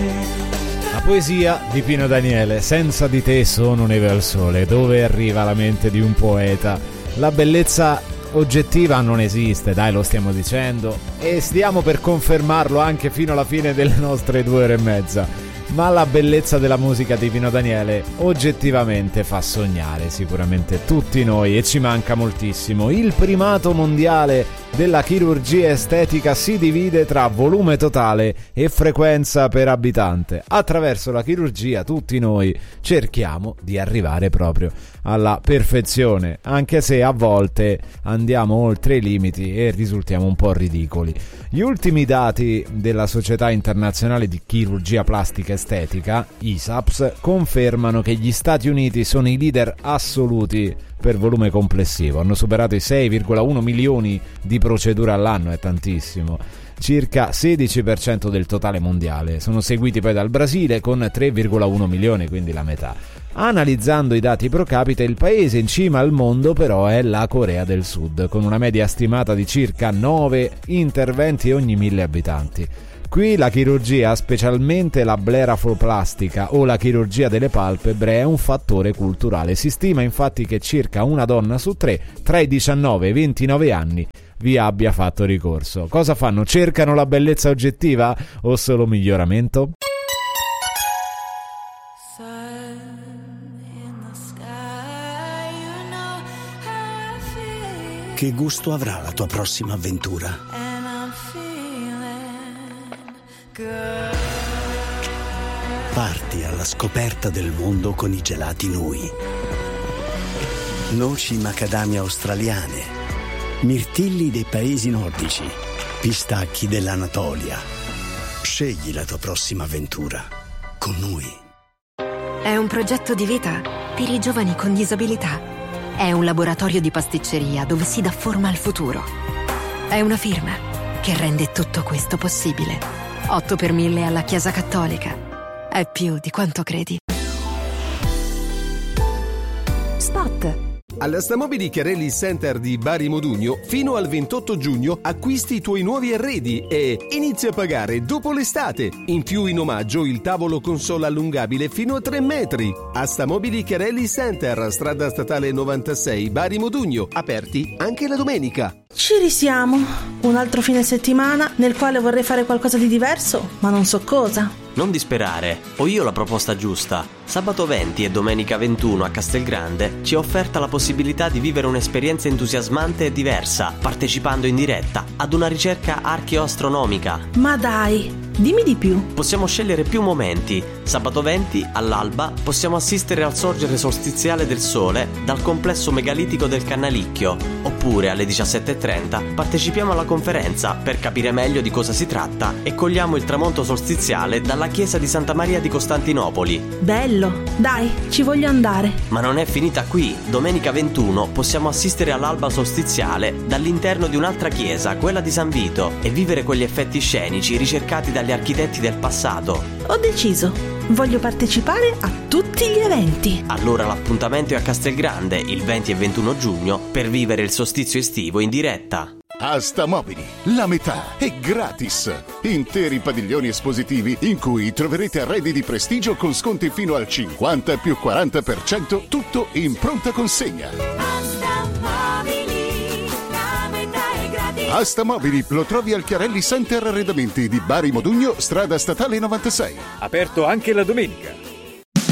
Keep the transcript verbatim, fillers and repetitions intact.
La poesia di Pino Daniele, senza di te sono neve al sole, dove arriva la mente di un poeta? La bellezza oggettiva non esiste, dai, lo stiamo dicendo, e stiamo per confermarlo anche fino alla fine delle nostre due ore e mezza. Ma la bellezza della musica di Pino Daniele oggettivamente fa sognare sicuramente tutti noi, e ci manca moltissimo. Il primato mondiale della chirurgia estetica si divide tra volume totale e frequenza per abitante. Attraverso la chirurgia tutti noi cerchiamo di arrivare proprio alla perfezione, anche se a volte andiamo oltre i limiti e risultiamo un po' ridicoli. Gli ultimi dati della Società Internazionale di Chirurgia Plastica Estetica, I S A P S, confermano che gli Stati Uniti sono i leader assoluti per volume complessivo. Hanno superato i sei virgola uno milioni di procedure all'anno, è tantissimo, circa sedici per cento del totale mondiale. Sono seguiti poi dal Brasile con tre virgola uno milioni, quindi la metà. Analizzando i dati pro capite, il paese in cima al mondo però è la Corea del Sud, con una media stimata di circa nove interventi ogni mille abitanti. Qui la chirurgia, specialmente la blerafoplastica o la chirurgia delle palpebre, è un fattore culturale. Si stima infatti che circa una donna su tre tra i diciannove e i ventinove anni vi abbia fatto ricorso. Cosa fanno? Cercano la bellezza oggettiva o solo miglioramento? Che gusto avrà la tua prossima avventura? Parti alla scoperta del mondo con i gelati Nui. Noci macadamia australiane, mirtilli dei paesi nordici, pistacchi dell'Anatolia. Scegli la tua prossima avventura con Nui. È un progetto di vita per i giovani con disabilità. È un laboratorio di pasticceria dove si dà forma al futuro. È una firma che rende tutto questo possibile. otto per mille alla Chiesa Cattolica. È più di quanto credi. Spot. Alla Stamobili Chiarelli Center di Bari Modugno, fino al ventotto giugno acquisti i tuoi nuovi arredi e inizia a pagare dopo l'estate. In più, in omaggio, il tavolo console allungabile fino a tre metri. A Stamobili Chiarelli Center, strada statale novantasei, Bari Modugno, aperti anche la domenica. Ci risiamo. Un altro fine settimana nel quale vorrei fare qualcosa di diverso, ma non so cosa. Non disperare, ho io la proposta giusta. Sabato venti e domenica ventuno a Castelgrande ci è offerta la possibilità di vivere un'esperienza entusiasmante e diversa, partecipando in diretta ad una ricerca archeoastronomica. Ma dai, dimmi di più. Possiamo scegliere più momenti. Sabato venti, all'alba, possiamo assistere al sorgere solstiziale del sole dal complesso megalitico del Cannalicchio. Oppure alle diciassette e trenta partecipiamo alla conferenza per capire meglio di cosa si tratta e cogliamo il tramonto solstiziale dalla chiesa di Santa Maria di Costantinopoli. Bello, dai, ci voglio andare. Ma non è finita qui. Domenica ventuno possiamo assistere all'alba solstiziale dall'interno di un'altra chiesa, quella di San Vito, e vivere quegli effetti scenici ricercati dagli architetti del passato. Ho deciso, voglio partecipare a tutti gli eventi. Allora l'appuntamento è a Castelgrande il venti e ventuno giugno per vivere il solstizio estivo in diretta. A Stamobili, la metà è gratis. Interi padiglioni espositivi in cui troverete arredi di prestigio con sconti fino al cinquanta più quaranta per cento, tutto in pronta consegna. A Stamobili lo trovi al Chiarelli Center Arredamenti di Bari Modugno, strada statale novantasei. Aperto anche la domenica.